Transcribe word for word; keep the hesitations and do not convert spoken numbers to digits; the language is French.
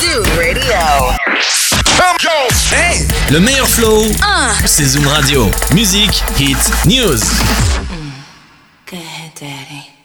Zoo Radio. Hey! Le meilleur flow, Un. c'est Zoom Radio. Musique, hits, news. Go ahead, Daddy.